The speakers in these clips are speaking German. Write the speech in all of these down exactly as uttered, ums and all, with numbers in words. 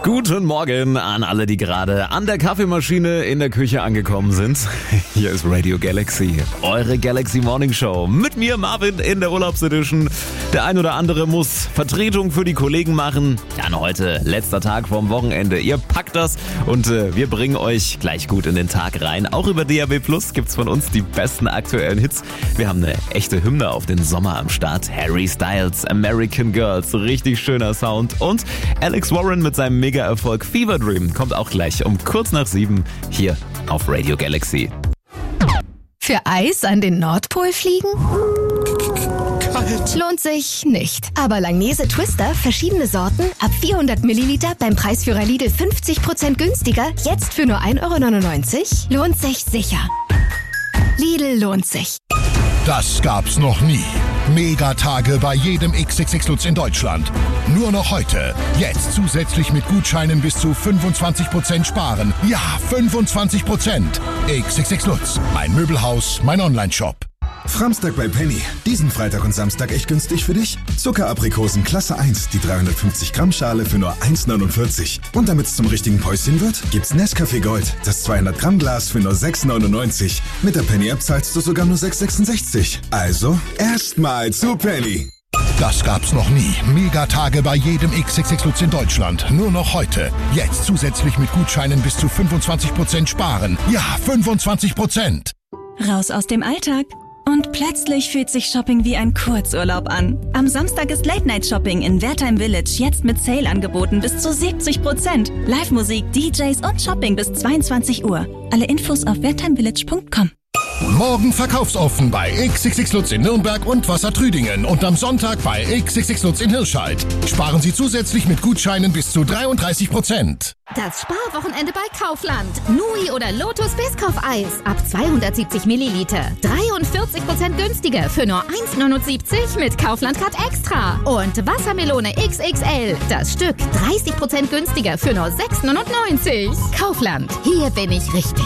Guten Morgen an alle, die gerade an der Kaffeemaschine in der Küche angekommen sind. Hier ist Radio Galaxy, eure Galaxy Morning Show. Mit mir Marvin in der Urlaubsedition. Der ein oder andere muss Vertretung für die Kollegen machen. Dann heute, letzter Tag vorm Wochenende. Ihr packt das und äh, wir bringen euch gleich gut in den Tag rein. Auch über D A B Plus gibt's von uns die besten aktuellen Hits. Wir haben eine echte Hymne auf den Sommer am Start. Harry Styles, American Girls, richtig schöner Sound. Und Alex Warren mit seinem Mega-Erfolg Fever Dream kommt auch gleich um kurz nach sieben hier auf Radio Galaxy. Für Eis an den Nordpol fliegen? Kalt. Lohnt sich nicht. Aber Langnese Twister, verschiedene Sorten, ab vierhundert Milliliter beim Preisführer Lidl fünfzig Prozent günstiger, jetzt für nur ein Euro neunundneunzig? Lohnt sich sicher. Lidl lohnt sich. Das gab's noch nie. Megatage bei jedem X X X Lutz in Deutschland. Nur noch heute. Jetzt zusätzlich mit Gutscheinen bis zu fünfundzwanzig Prozent sparen. Ja, fünfundzwanzig Prozent. X X X Lutz. Mein Möbelhaus, mein Onlineshop. Framstag bei Penny. Diesen Freitag und Samstag echt günstig für dich? Zuckeraprikosen Klasse eins, die dreihundertfünfzig Gramm Schale für nur eins neunundvierzig. Und damit es zum richtigen Päuschen wird, gibt's Nescafé Gold, das zweihundert Gramm Glas für nur sechs neunundneunzig. Mit der Penny-App zahlst du sogar nur sechs sechsundsechzig. Also, erstmal zu Penny. Das gab's noch nie. Megatage bei jedem X X X Lutz in Deutschland. Nur noch heute. Jetzt zusätzlich mit Gutscheinen bis zu fünfundzwanzig Prozent sparen. Ja, fünfundzwanzig Prozent. Raus aus dem Alltag. Und plötzlich fühlt sich Shopping wie ein Kurzurlaub an. Am Samstag ist Late-Night-Shopping in Wertheim Village jetzt mit Sale-Angeboten bis zu siebzig Prozent. Live-Musik, D Js und Shopping bis zweiundzwanzig Uhr. Alle Infos auf wertheimvillage punkt com. Morgen verkaufsoffen bei X X X Lutz in Nürnberg und Wassertrüdingen und am Sonntag bei X X X Lutz in Hirscheid. Sparen Sie zusätzlich mit Gutscheinen bis zu dreiunddreißig Prozent. Das Sparwochenende bei Kaufland. Nui oder Lotus Biscoff-Eis ab zweihundertsiebzig Milliliter. dreiundvierzig Prozent günstiger für nur eins neunundsiebzig mit Kaufland Card Extra. Und Wassermelone X X L. Das Stück dreißig Prozent günstiger für nur sechs neunundneunzig. Kaufland. Hier bin ich richtig.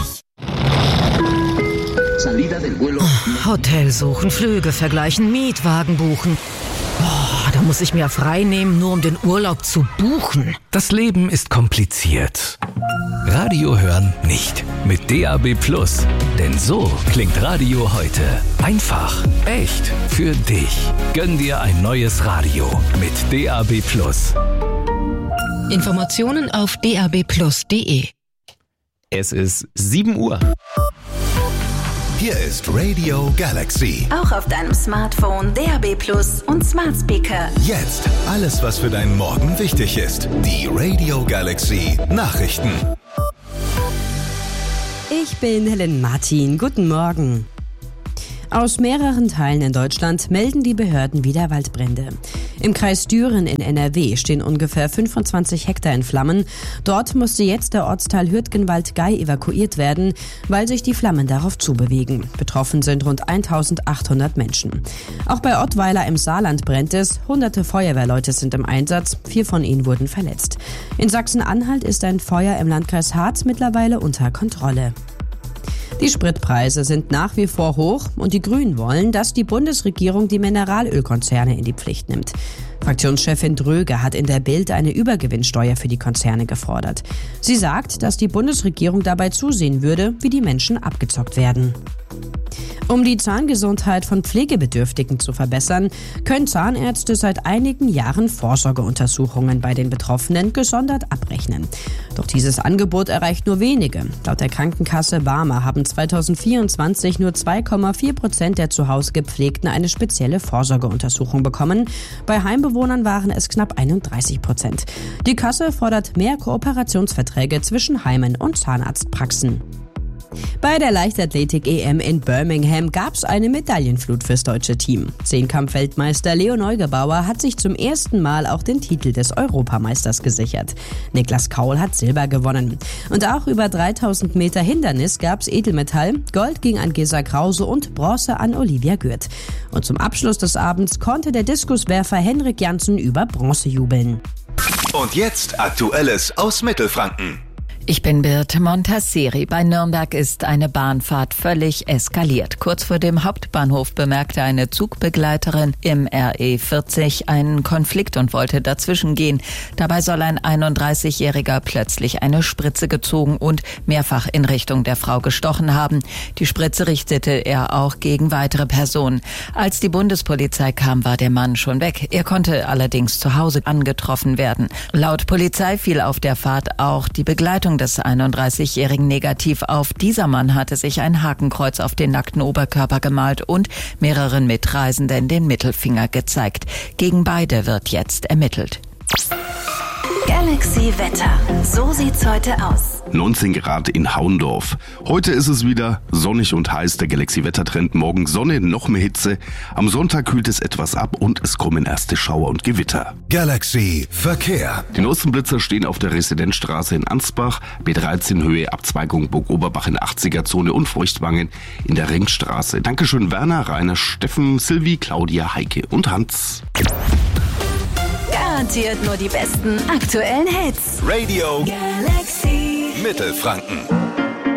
Hotel suchen, Flüge vergleichen, Mietwagen buchen. Oh, da muss ich mir frei nehmen, nur um den Urlaub zu buchen. Das Leben ist kompliziert. Radio hören nicht. Mit D A B Plus. Denn so klingt Radio heute. Einfach, echt, für dich. Gönn dir ein neues Radio mit D A B Plus. Informationen auf d a b plus punkt d e. Es ist sieben Uhr. Hier ist Radio Galaxy. Auch auf deinem Smartphone, D A B Plus und Smart Speaker. Jetzt alles, was für deinen Morgen wichtig ist. Die Radio Galaxy Nachrichten. Ich bin Helen Martin. Guten Morgen. Aus mehreren Teilen in Deutschland melden die Behörden wieder Waldbrände. Im Kreis Düren in N R W stehen ungefähr fünfundzwanzig Hektar in Flammen. Dort musste jetzt der Ortsteil Hürtgenwald-Gei evakuiert werden, weil sich die Flammen darauf zubewegen. Betroffen sind rund eintausendachthundert Menschen. Auch bei Ottweiler im Saarland brennt es. Hunderte Feuerwehrleute sind im Einsatz. Vier von ihnen wurden verletzt. In Sachsen-Anhalt ist ein Feuer im Landkreis Harz mittlerweile unter Kontrolle. Die Spritpreise sind nach wie vor hoch und die Grünen wollen, dass die Bundesregierung die Mineralölkonzerne in die Pflicht nimmt. Fraktionschefin Dröge hat in der Bild eine Übergewinnsteuer für die Konzerne gefordert. Sie sagt, dass die Bundesregierung dabei zusehen würde, wie die Menschen abgezockt werden. Um die Zahngesundheit von Pflegebedürftigen zu verbessern, können Zahnärzte seit einigen Jahren Vorsorgeuntersuchungen bei den Betroffenen gesondert abrechnen. Doch dieses Angebot erreicht nur wenige. Laut der Krankenkasse Barmer haben zweitausendvierundzwanzig nur zwei Komma vier Prozent der zu Hause Gepflegten eine spezielle Vorsorgeuntersuchung bekommen. Bei Heimbewohnern waren es knapp einunddreißig Prozent. Die Kasse fordert mehr Kooperationsverträge zwischen Heimen und Zahnarztpraxen. Bei der Leichtathletik-E M in Birmingham gab es eine Medaillenflut fürs deutsche Team. Zehnkampf-Weltmeister Leo Neugebauer hat sich zum ersten Mal auch den Titel des Europameisters gesichert. Niklas Kaul hat Silber gewonnen. Und auch über dreitausend Meter Hindernis gab es Edelmetall. Gold ging an Gesa Krause und Bronze an Olivia Gürt. Und zum Abschluss des Abends konnte der Diskuswerfer Henrik Janssen über Bronze jubeln. Und jetzt Aktuelles aus Mittelfranken. Ich bin Birte Montasseri. Bei Nürnberg ist eine Bahnfahrt völlig eskaliert. Kurz vor dem Hauptbahnhof bemerkte eine Zugbegleiterin im R E vierzig einen Konflikt und wollte dazwischen gehen. Dabei soll ein einunddreißigjähriger plötzlich eine Spritze gezogen und mehrfach in Richtung der Frau gestochen haben. Die Spritze richtete er auch gegen weitere Personen. Als die Bundespolizei kam, war der Mann schon weg. Er konnte allerdings zu Hause angetroffen werden. Laut Polizei fiel auf der Fahrt auch die Begleitung des einunddreißigjährigen negativ auf. Dieser Mann hatte sich ein Hakenkreuz auf den nackten Oberkörper gemalt und mehreren Mitreisenden den Mittelfinger gezeigt. Gegen beide wird jetzt ermittelt. Galaxy Wetter. So sieht's heute aus. neunzehn Grad in Haundorf. Heute ist es wieder sonnig und heiß. Der Galaxy-Wettertrend. Morgen Sonne, noch mehr Hitze. Am Sonntag kühlt es etwas ab und es kommen erste Schauer und Gewitter. Galaxy Verkehr. Die neuesten Blitzer stehen auf der Residenzstraße in Ansbach, B dreizehn Höhe Abzweigung Burg-Oberbach in achtziger-Zone und Feuchtwangen in der Ringstraße. Dankeschön Werner, Rainer, Steffen, Silvi, Claudia, Heike und Hans. Garantiert nur die besten aktuellen Hits. Radio Galaxy Mittelfranken.